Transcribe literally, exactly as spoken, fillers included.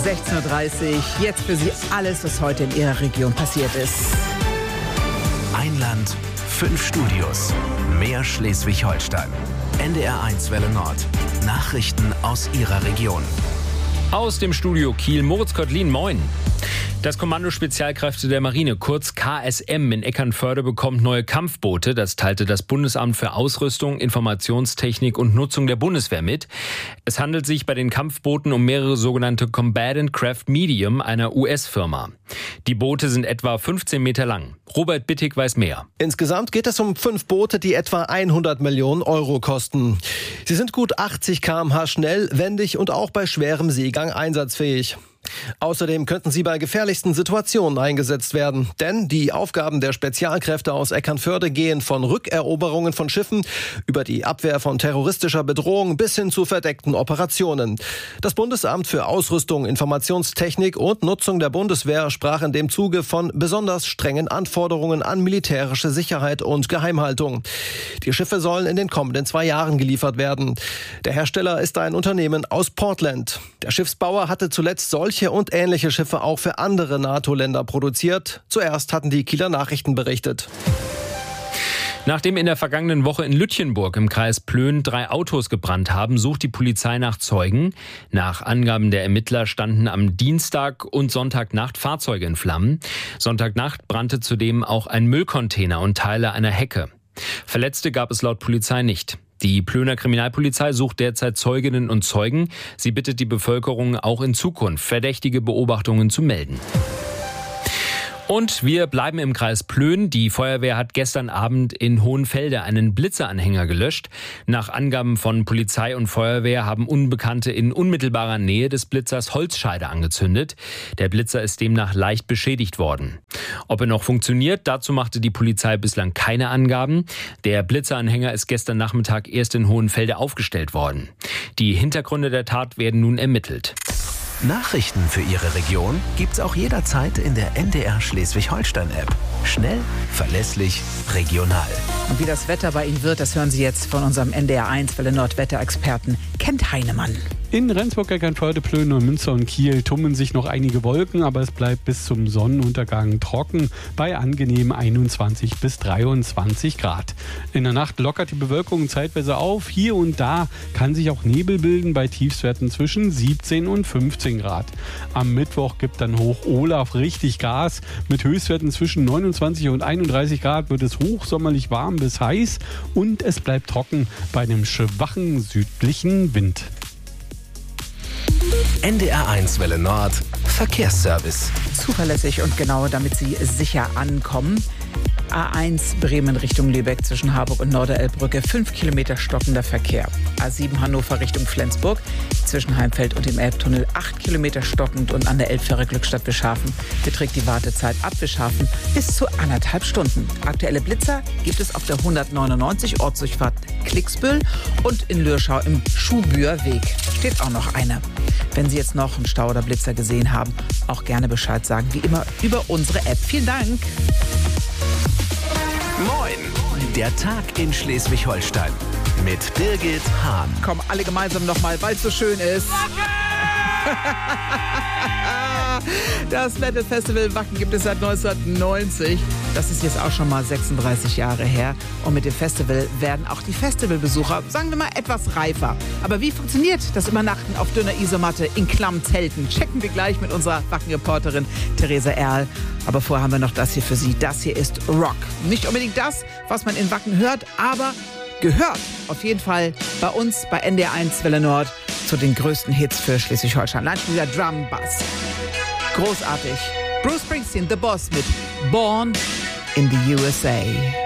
sechzehn Uhr dreißig. Jetzt für Sie alles, was heute in Ihrer Region passiert ist. Ein Land, fünf Studios, mehr Schleswig-Holstein. N D R eins Welle Nord. Nachrichten aus Ihrer Region. Aus dem Studio Kiel, Moritz Kottlin, moin. Das Kommando Spezialkräfte der Marine, kurz K S M in Eckernförde, bekommt neue Kampfboote. Das teilte das Bundesamt für Ausrüstung, Informationstechnik und Nutzung der Bundeswehr mit. Es handelt sich bei den Kampfbooten um mehrere sogenannte Combatant Craft Medium einer U S-Firma. Die Boote sind etwa fünfzehn Meter lang. Robert Bittig weiß mehr. Insgesamt geht es um fünf Boote, die etwa hundert Millionen Euro kosten. Sie sind gut achtzig Kilometer pro Stunde schnell, wendig und auch bei schwerem Seegang einsatzfähig. Außerdem könnten sie bei gefährlichsten Situationen eingesetzt werden. Denn die Aufgaben der Spezialkräfte aus Eckernförde gehen von Rückeroberungen von Schiffen über die Abwehr von terroristischer Bedrohung bis hin zu verdeckten Operationen. Das Bundesamt für Ausrüstung, Informationstechnik und Nutzung der Bundeswehr sprach in dem Zuge von besonders strengen Anforderungen an militärische Sicherheit und Geheimhaltung. Die Schiffe sollen in den kommenden zwei Jahren geliefert werden. Der Hersteller ist ein Unternehmen aus Portland. Der Schiffsbauer hatte zuletzt solche und ähnliche Schiffe auch für andere NATO-Länder produziert. Zuerst hatten die Kieler Nachrichten berichtet. Nachdem in der vergangenen Woche in Lütjenburg im Kreis Plön drei Autos gebrannt haben, sucht die Polizei nach Zeugen. Nach Angaben der Ermittler standen am Dienstag und Sonntagnacht Fahrzeuge in Flammen. Sonntagnacht brannte zudem auch ein Müllcontainer und Teile einer Hecke. Verletzte gab es laut Polizei nicht. Die Plöner Kriminalpolizei sucht derzeit Zeuginnen und Zeugen. Sie bittet die Bevölkerung auch in Zukunft, verdächtige Beobachtungen zu melden. Und wir bleiben im Kreis Plön. Die Feuerwehr hat gestern Abend in Hohenfelde einen Blitzeranhänger gelöscht. Nach Angaben von Polizei und Feuerwehr haben Unbekannte in unmittelbarer Nähe des Blitzers Holzscheide angezündet. Der Blitzer ist demnach leicht beschädigt worden. Ob er noch funktioniert, dazu machte die Polizei bislang keine Angaben. Der Blitzeranhänger ist gestern Nachmittag erst in Hohenfelde aufgestellt worden. Die Hintergründe der Tat werden nun ermittelt. Nachrichten für Ihre Region gibt's auch jederzeit in der N D R Schleswig-Holstein-App. Schnell, verlässlich, regional. Und wie das Wetter bei Ihnen wird, das hören Sie jetzt von unserem N D R eins Welle Nord Wetterexperten Kent Heinemann. In Rendsburg, Eckernförde, Plön, Neumünster und Kiel tummeln sich noch einige Wolken, aber es bleibt bis zum Sonnenuntergang trocken bei angenehmen einundzwanzig bis dreiundzwanzig Grad. In der Nacht lockert die Bewölkung zeitweise auf. Hier und da kann sich auch Nebel bilden bei Tiefstwerten zwischen siebzehn und fünfzehn Grad. Am Mittwoch gibt dann Hoch Olaf richtig Gas. Mit Höchstwerten zwischen neunundzwanzig und einunddreißig Grad wird es hochsommerlich warm bis heiß und es bleibt trocken bei einem schwachen südlichen Wind. N D R eins Welle Nord Verkehrsservice. Zuverlässig und genau, damit Sie sicher ankommen. A eins Bremen Richtung Lübeck zwischen Harburg und Norderelbbrücke, fünf Kilometer stockender Verkehr. A sieben Hannover Richtung Flensburg zwischen Heimfeld und dem Elbtunnel, acht Kilometer stockend und an der Elbfähre Glückstadt Bischhafen beträgt die Wartezeit ab Bischhafen bis zu anderthalb Stunden. Aktuelle Blitzer gibt es auf der hundertneunundneunzig Ortsdurchfahrt Klicksbüll und in Lürschau im Schubüher Weg steht auch noch eine. Wenn Sie jetzt noch einen Stau oder Blitzer gesehen haben, auch gerne Bescheid sagen, wie immer über unsere App. Vielen Dank. Moin, der Tag in Schleswig-Holstein mit Birgit Hahn. Kommen alle gemeinsam nochmal, weil es so schön ist. Das Metal Festival Wacken gibt es seit neunzehnhundertneunzig. Das ist jetzt auch schon mal sechsunddreißig Jahre her. Und mit dem Festival werden auch die Festivalbesucher, sagen wir mal, etwas reifer. Aber wie funktioniert das Übernachten auf dünner Isomatte in Klammzelten? Checken wir gleich mit unserer Wacken-Reporterin Theresa Erl. Aber vorher haben wir noch das hier für Sie. Das hier ist Rock. Nicht unbedingt das, was man in Wacken hört, aber gehört auf jeden Fall bei uns bei N D R eins Welle Nord zu den größten Hits für Schleswig-Holstein. Allein schon wieder Drum Bass. Großartig. Bruce Springsteen, The Boss mit Born in the U S A.